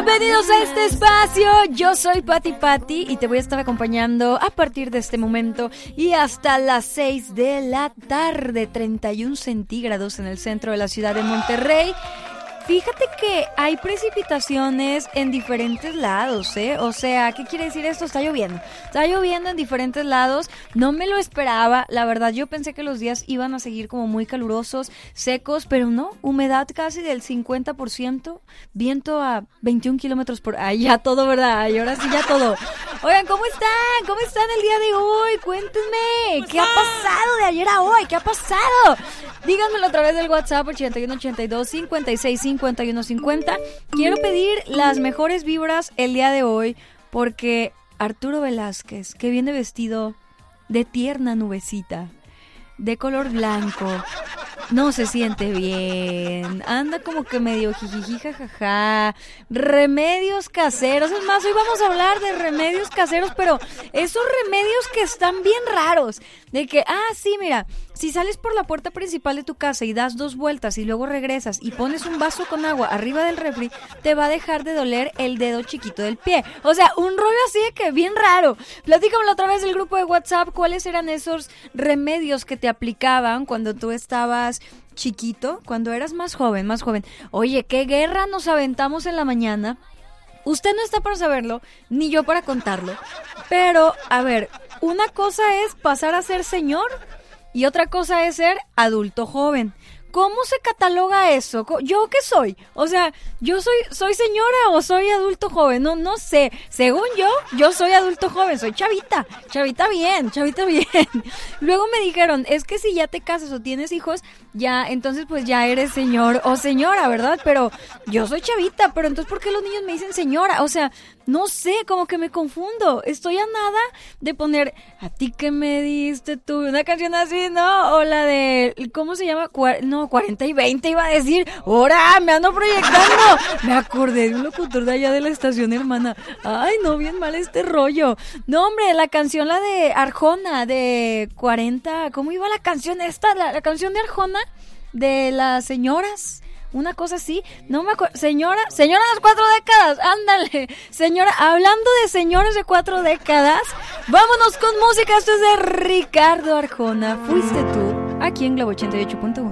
Bienvenidos a este espacio, yo soy Pati y te voy a estar acompañando a partir de este momento y hasta las 6 de la tarde, 31 centígrados en el centro de la ciudad de Monterrey. Fíjate que hay precipitaciones en diferentes lados, ¿eh? O sea, ¿qué quiere decir esto? Está lloviendo en diferentes lados, no me lo esperaba, la verdad yo pensé que los días iban a seguir como muy calurosos, secos, pero no, humedad casi del 50%, viento a 21 kilómetros por... Ay, ya todo, ¿verdad? Y ahora sí ya todo. Oigan, ¿cómo están? ¿Cómo están el día de hoy? Cuéntenme, ¿qué ha pasado de ayer a hoy? ¿Qué ha pasado? Díganmelo a través del WhatsApp 8182-565150. Quiero pedir las mejores vibras el día de hoy porque Arturo Velázquez, que viene vestido de tierna nubecita, de color blanco, no se siente bien, anda como que medio jijiji jajaja, remedios caseros, es más, hoy vamos a hablar de remedios caseros, pero esos remedios que están bien raros, de que, sí, mira, si sales por la puerta principal de tu casa y das 2 vueltas y luego regresas y pones un vaso con agua arriba del refri, te va a dejar de doler el dedo chiquito del pie. O sea, un rollo así de que bien raro. Platícamelo a través del grupo de WhatsApp, ¿cuáles eran esos remedios que te aplicaban cuando tú estabas chiquito, cuando eras más joven? Oye, qué guerra nos aventamos en la mañana. Usted no está para saberlo, ni yo para contarlo. Pero, a ver, una cosa es pasar a ser señor y otra cosa es ser adulto joven. ¿Cómo se cataloga eso? ¿Yo qué soy? O sea, ¿yo soy señora o soy adulto joven? No sé. Según yo soy adulto joven, soy chavita bien. Luego me dijeron, es que si ya te casas o tienes hijos, ya, entonces pues ya eres señor o señora, ¿verdad? Pero yo soy chavita, pero entonces ¿por qué los niños me dicen señora? O sea, no sé, como que me confundo. Estoy a nada de poner, ¿a ti qué me diste tú? Una canción así, ¿no? O la de, ¿cómo se llama? 40 y 20 iba a decir. ¡Hora! ¡Me ando proyectando! Me acordé de un locutor de allá de la estación hermana. Ay, no, bien mal este rollo. No, hombre, la canción, la de Arjona, de 40, ¿cómo iba la canción esta? La canción de Arjona, de las señoras. Una cosa así, no me acuerdo. Señora de las 4 décadas, ándale. Señora, hablando de señores de 4 décadas, vámonos con música. Esto es de Ricardo Arjona. Fuiste tú, aquí en Globo 88.1.